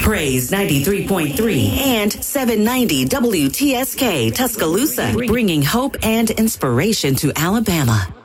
Praise 93.3 and 790 WTSK Tuscaloosa, bringing hope and inspiration to Alabama.